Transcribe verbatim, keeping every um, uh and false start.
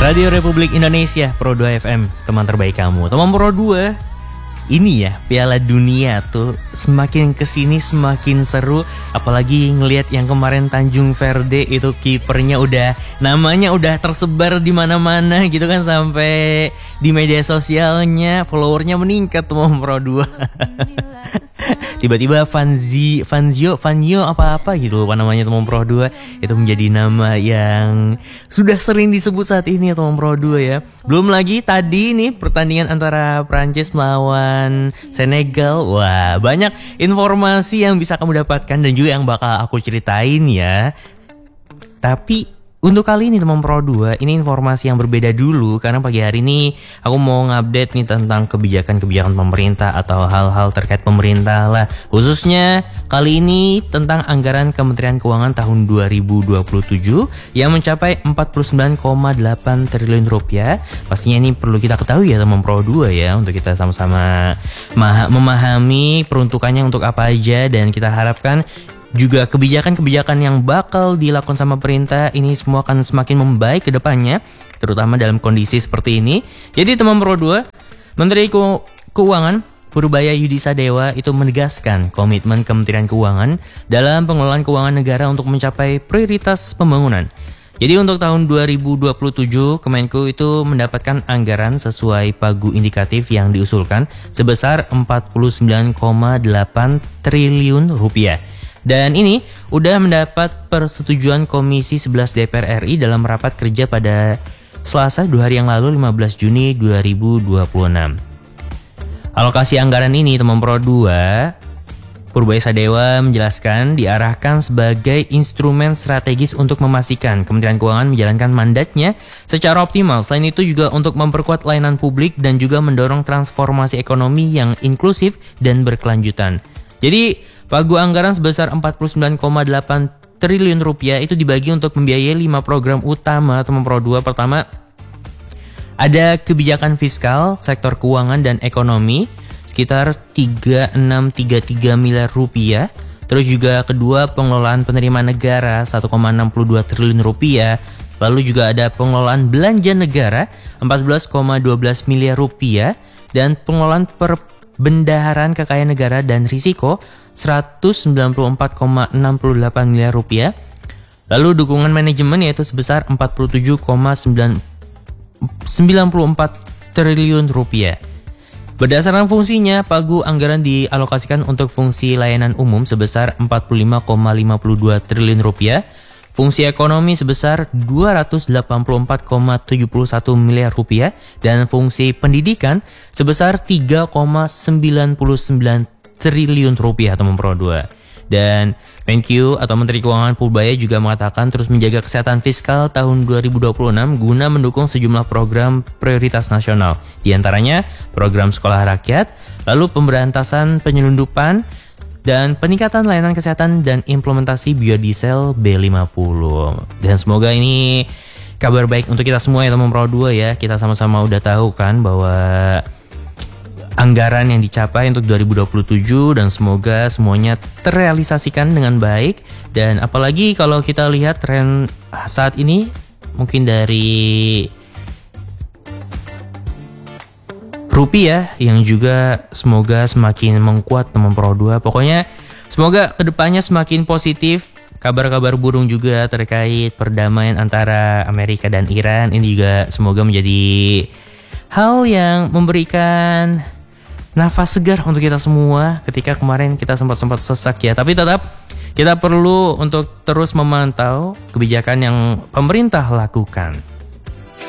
Radio Republik Indonesia, Pro dua F M, teman terbaik kamu. Teman Pro dua, ini ya Piala Dunia tuh semakin kesini semakin seru. Apalagi ngelihat yang kemarin Tanjung Verde itu kipernya udah namanya udah tersebar di mana-mana gitu kan, sampai di media sosialnya followernya meningkat teman Pro dua. Tiba-tiba Fanzi, Fanzio, Fanyo apa-apa gitu lupa namanya teman Pro dua. Itu menjadi nama yang sudah sering disebut saat ini ya teman Pro dua ya. Belum lagi tadi nih pertandingan antara Prancis melawan Senegal. Wah, banyak informasi yang bisa kamu dapatkan dan juga yang bakal aku ceritain ya. Tapi untuk kali ini teman Pro dua, ini informasi yang berbeda dulu. Karena pagi hari ini aku mau ngupdate nih tentang kebijakan-kebijakan pemerintah atau hal-hal terkait pemerintah lah. Khususnya kali ini tentang anggaran Kementerian Keuangan tahun dua ribu dua puluh tujuh yang mencapai empat puluh sembilan koma delapan triliun rupiah. Pastinya ini perlu kita ketahui ya teman Pro dua ya, untuk kita sama-sama memahami peruntukannya untuk apa aja. Dan kita harapkan juga kebijakan-kebijakan yang bakal dilakukan sama pemerintah ini semua akan semakin membaik ke depannya, terutama dalam kondisi seperti ini. Jadi teman Pro dua, Menteri Ke- Keuangan Purbaya Yudisadewa itu menegaskan komitmen Kementerian Keuangan dalam pengelolaan keuangan negara untuk mencapai prioritas pembangunan. Jadi untuk tahun dua ribu dua puluh tujuh, Kemenku itu mendapatkan anggaran sesuai pagu indikatif yang diusulkan sebesar empat puluh sembilan koma delapan triliun rupiah. Dan ini udah mendapat persetujuan Komisi sebelas D P R R I dalam rapat kerja pada Selasa dua hari yang lalu lima belas Juni dua ribu dua puluh enam. Alokasi anggaran ini teman Pro dua, Purbaya Sadewa menjelaskan diarahkan sebagai instrumen strategis untuk memastikan Kementerian Keuangan menjalankan mandatnya secara optimal. Selain itu juga untuk memperkuat layanan publik dan juga mendorong transformasi ekonomi yang inklusif dan berkelanjutan. Jadi pagu anggaran sebesar empat puluh sembilan koma delapan triliun rupiah itu dibagi untuk membiayai lima program utama teman Pro dua. Pertama, ada kebijakan fiskal, sektor keuangan dan ekonomi sekitar tiga ribu enam ratus tiga puluh tiga miliar rupiah. Terus juga kedua, pengelolaan penerimaan negara satu koma enam dua triliun rupiah. Lalu juga ada pengelolaan belanja negara empat belas koma satu dua miliar rupiah dan pengelolaan per bendaharaan kekayaan negara dan risiko seratus sembilan puluh empat koma enam delapan miliar rupiah. Lalu dukungan manajemen yaitu sebesar empat puluh tujuh koma sembilan empat triliun rupiah. Berdasarkan fungsinya, pagu anggaran dialokasikan untuk fungsi layanan umum sebesar empat puluh lima koma lima dua triliun rupiah. Fungsi ekonomi sebesar dua ratus delapan puluh empat koma tujuh satu miliar rupiah dan fungsi pendidikan sebesar tiga koma sembilan sembilan triliun rupiah teman Pro dua. Dan Menkyu atau Menteri Keuangan Purbaya juga mengatakan terus menjaga kesehatan fiskal tahun dua ribu dua puluh enam guna mendukung sejumlah program prioritas nasional. Di antaranya program sekolah rakyat, lalu pemberantasan penyelundupan, dan peningkatan layanan kesehatan dan implementasi biodiesel B lima puluh. Dan semoga ini kabar baik untuk kita semua ya teman Pro dua ya. Kita sama-sama udah tahu kan bahwa anggaran yang dicapai untuk dua ribu dua puluh tujuh dan semoga semuanya terrealisasikan dengan baik. Dan apalagi kalau kita lihat tren saat ini mungkin dari rupiah yang juga semoga semakin menguat teman Pro dua. Pokoknya semoga kedepannya semakin positif. Kabar-kabar burung juga terkait perdamaian antara Amerika dan Iran ini juga semoga menjadi hal yang memberikan nafas segar untuk kita semua ketika kemarin kita sempat-sempat sesak ya. Tapi tetap kita perlu untuk terus memantau kebijakan yang pemerintah lakukan.